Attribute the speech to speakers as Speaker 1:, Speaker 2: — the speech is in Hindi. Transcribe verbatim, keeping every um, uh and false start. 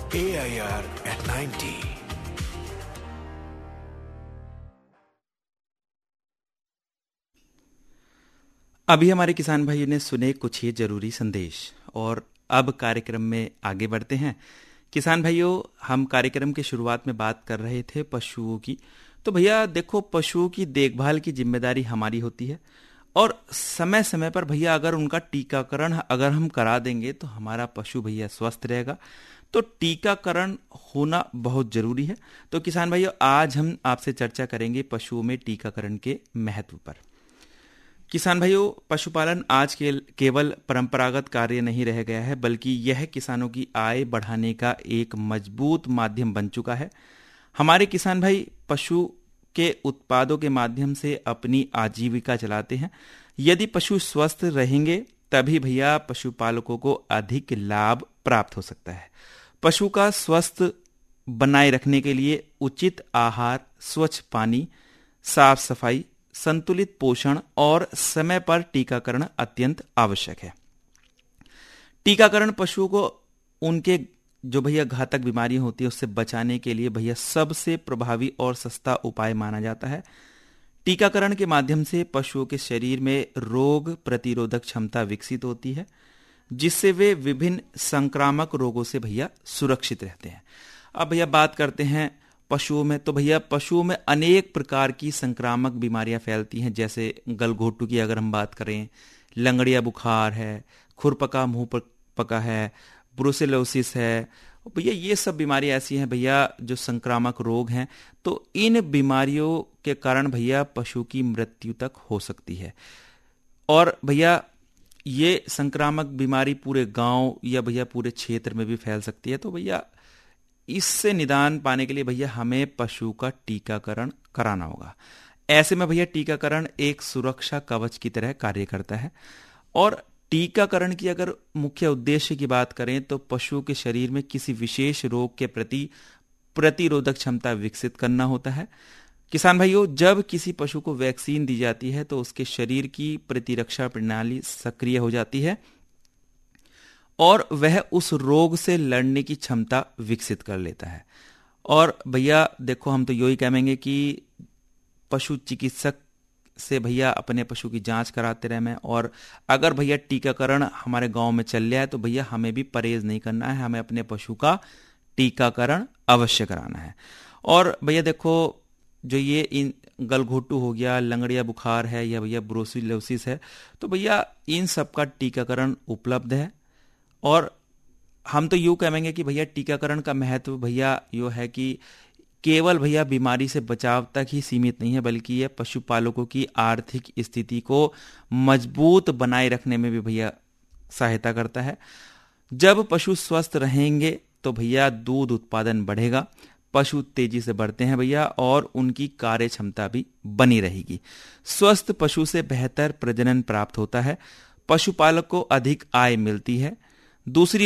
Speaker 1: A I R eight ninety.
Speaker 2: अभी हमारे किसान भाइयों ने सुने कुछ ही जरूरी संदेश और अब कार्यक्रम में आगे बढ़ते हैं। किसान भाइयों, हम कार्यक्रम की शुरुआत में बात कर रहे थे पशुओं की। तो भैया देखो, पशुओं की देखभाल की जिम्मेदारी हमारी होती है और समय समय पर भैया अगर उनका टीकाकरण अगर हम करा देंगे तो हमारा पशु भैया स्वस्थ रहेगा। तो टीकाकरण होना बहुत जरूरी है। तो किसान भाइयों, आज हम आपसे चर्चा करेंगे पशुओं में टीकाकरण के महत्व पर। किसान भाइयों, पशुपालन आज के केवल परंपरागत कार्य नहीं रह गया है, बल्कि यह किसानों की आय बढ़ाने का एक मजबूत माध्यम बन चुका है। हमारे किसान भाई पशु के उत्पादों के माध्यम से अपनी आजीविका चलाते हैं। यदि पशु स्वस्थ रहेंगे तभी भैया पशुपालकों को अधिक लाभ प्राप्त हो सकता है। पशु का स्वस्थ बनाए रखने के लिए उचित आहार, स्वच्छ पानी, साफ सफाई, संतुलित पोषण और समय पर टीकाकरण अत्यंत आवश्यक है। टीकाकरण पशुओं को उनके जो भैया घातक बीमारियां होती है उससे बचाने के लिए भैया सबसे प्रभावी और सस्ता उपाय माना जाता है। टीकाकरण के माध्यम से पशुओं के शरीर में रोग प्रतिरोधक क्षमता विकसित होती है, जिससे वे विभिन्न संक्रामक रोगों से भैया सुरक्षित रहते हैं। अब भैया बात करते हैं पशुओं में। तो भैया पशुओं में अनेक प्रकार की संक्रामक बीमारियां फैलती हैं, जैसे गलघोटू की अगर हम बात करें, लंगड़िया बुखार है, खुरपका मुंह पका है, ब्रुसेलोसिस है। भैया ये सब बीमारियां ऐसी हैं भैया जो संक्रामक रोग हैं। तो इन बीमारियों के कारण भैया पशु की मृत्यु तक हो सकती है। और भैया ये संक्रामक बीमारी पूरे गांव या भैया पूरे क्षेत्र में भी फैल सकती है। तो भैया इससे निदान पाने के लिए भैया हमें पशु का टीकाकरण कराना होगा। ऐसे में भैया टीकाकरण एक सुरक्षा कवच की तरह कार्य करता है। और टीकाकरण की अगर मुख्य उद्देश्य की बात करें तो पशु के शरीर में किसी विशेष रोग के प्रति प्रतिरोधक क्षमता विकसित करना होता है। किसान भाइयों, जब किसी पशु को वैक्सीन दी जाती है तो उसके शरीर की प्रतिरक्षा प्रणाली सक्रिय हो जाती है और वह उस रोग से लड़ने की क्षमता विकसित कर लेता है। और भैया देखो, हम तो यही कहेंगे कि पशु चिकित्सक से भैया अपने पशु की जांच कराते रहें। और अगर भैया टीकाकरण हमारे गांव में चल रहा है तो भैया हमें भी परहेज नहीं करना है, हमें अपने पशु का टीकाकरण अवश्य कराना है। और भैया देखो, जो ये इन गलघोटू हो गया, लंगड़िया बुखार है या भैया ब्रुसेलोसिस है, तो भैया इन सब का टीकाकरण उपलब्ध है। और हम तो यूं कहेंगे कि भैया टीकाकरण का महत्व भैया यो है कि केवल भैया बीमारी से बचाव तक ही सीमित नहीं है, बल्कि यह पशुपालकों की आर्थिक स्थिति को मजबूत बनाए रखने में भी भैया सहायता करता है। जब पशु स्वस्थ रहेंगे तो भैया दूध उत्पादन बढ़ेगा, पशु तेजी से बढ़ते हैं भैया और उनकी कार्य क्षमता भी बनी रहेगी। स्वस्थ पशु से बेहतर प्रजनन प्राप्त होता है, पशुपालक को अधिक आय मिलती है। दूसरी